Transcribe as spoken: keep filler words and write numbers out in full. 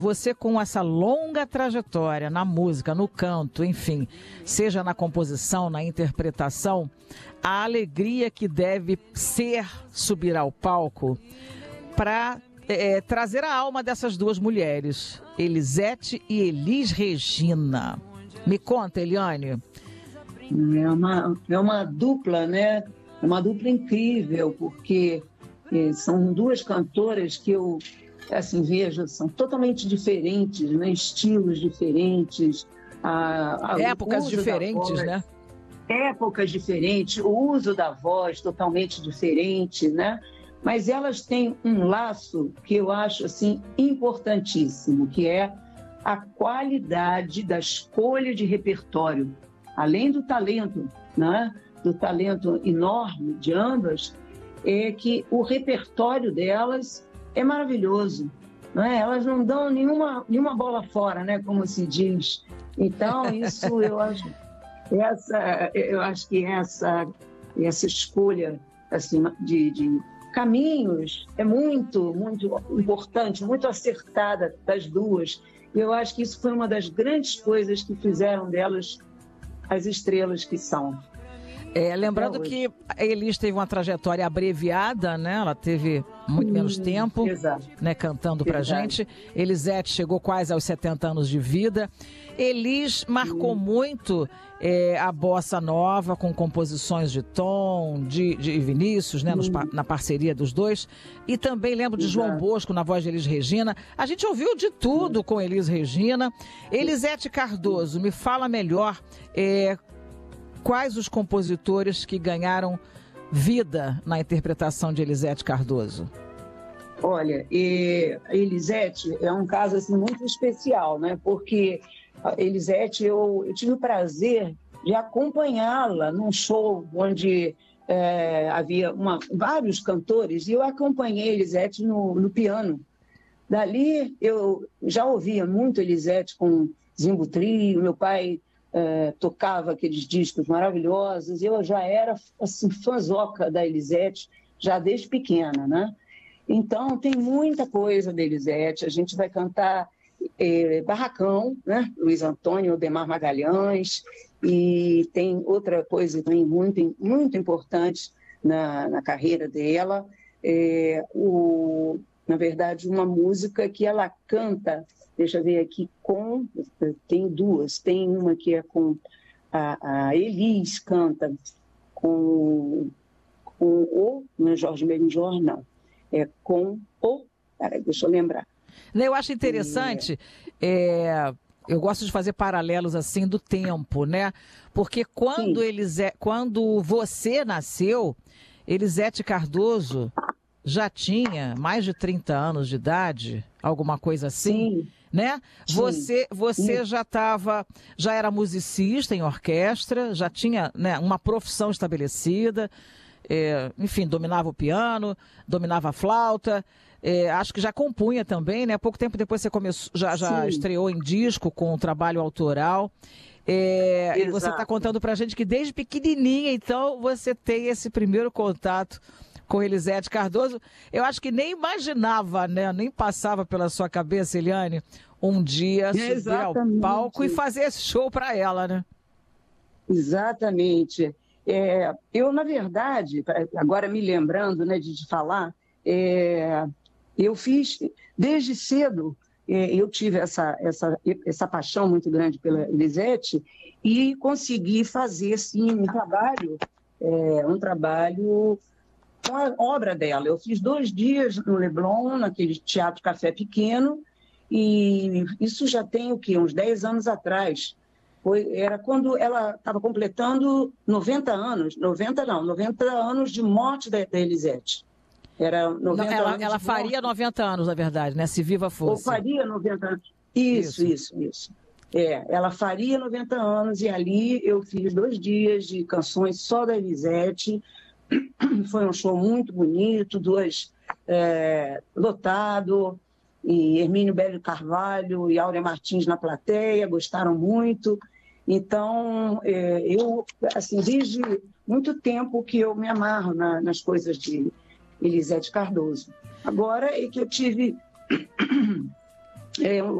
Você, com essa longa trajetória na música, no canto, enfim, seja na composição, na interpretação, a alegria que deve ser subir ao palco para é, trazer a alma dessas duas mulheres, Elisete e Elis Regina. Me conta, Eliane. É uma, é uma dupla, né? É uma dupla incrível, porque é, são duas cantoras que eu, assim, vejo, são totalmente diferentes, né? Estilos diferentes. A, a, Épocas diferentes, voz, né? Épocas diferentes, o uso da voz totalmente diferente, né? Mas elas têm um laço que eu acho, assim, importantíssimo, que é a qualidade da escolha de repertório. Além do talento, né? Do talento enorme de ambas, é que o repertório delas é maravilhoso, não é? Elas não dão nenhuma, nenhuma bola fora, né? Como se diz. Então, isso eu acho, essa, eu acho que essa, essa escolha assim, de, de caminhos é muito, muito importante, muito acertada das duas. E eu acho que isso foi uma das grandes coisas que fizeram delas as estrelas que são. É, lembrando que a Elis teve uma trajetória abreviada, né? Ela teve muito hum, menos tempo, né? Cantando pra Exato. gente. Elisete chegou quase aos setenta anos de vida. Elis marcou hum. muito é, a bossa nova, com composições de Tom, de, de Vinícius, né? Hum. Nos, na parceria dos dois. E também lembro de Exato. João Bosco na voz de Elis Regina. A gente ouviu de tudo hum. com Elis Regina. Elisete Cardoso, me fala melhor... É, quais os compositores que ganharam vida na interpretação de Elisete Cardoso? Olha, e a Elisete é um caso assim, muito especial, né? Porque a Elisete, eu, eu tive o prazer de acompanhá-la num show onde é, havia uma, vários cantores e eu acompanhei a Elisete no, no piano. Dali eu já ouvia muito Elisete com Zimbo Trio, meu pai... Uh, tocava aqueles discos maravilhosos, e eu já era assim, fãzoca da Elisete, já desde pequena, né? Então, tem muita coisa da Elisete, a gente vai cantar eh, Barracão, né? Luiz Antônio, Odemar Magalhães, e tem outra coisa também muito, muito importante na, na carreira dela, é, o, na verdade, uma música que ela canta. Deixa eu ver aqui, com... Tem duas. Tem uma que é com... A, a Elis canta com, com o... Não é Jorge Benjor, não. É com o... Peraí, deixa eu lembrar. Eu acho interessante... É... É... Eu gosto de fazer paralelos assim do tempo, né? Porque quando, Elise... quando você nasceu, Elisete Cardoso já tinha mais de trinta anos de idade, alguma coisa assim... Sim. Né? Sim. Você, você Sim. já estava, já era musicista em orquestra, já tinha, né, uma profissão estabelecida, é, enfim, dominava o piano, dominava a flauta, é, acho que já compunha também, né? Pouco tempo depois você começou, já, já estreou em disco com um trabalho autoral. É, e você está contando pra gente que desde pequenininha, então, você tem esse primeiro contato com Elisete Cardoso. Eu acho que nem imaginava, né? Nem passava pela sua cabeça, Eliane, um dia subir Exatamente. ao palco e fazer esse show para ela, né? Exatamente. É, eu, na verdade, agora me lembrando, né, de te falar, é, eu fiz, desde cedo, é, eu tive essa, essa, essa paixão muito grande pela Elisete e consegui fazer, sim, um trabalho, é, um trabalho... com a obra dela. Eu fiz dois dias no Leblon, naquele Teatro Café Pequeno, e isso já tem o quê? Uns dez anos atrás. Foi, era quando ela estava completando noventa anos, noventa não, noventa anos de morte da, da Elisete. Era noventa não, ela anos ela faria morte. noventa anos, na verdade, né? Se viva fosse. Ou faria noventa anos. Isso, isso, isso. isso. É, ela faria noventa anos, e ali eu fiz dois dias de canções só da Elisete. Foi um show muito bonito, dois é, lotado, e Hermínio Belo Carvalho e Áurea Martins na plateia, gostaram muito. Então, é, eu, assim, desde muito tempo que eu me amarro na, nas coisas de Elisete Cardoso. Agora é que eu tive é,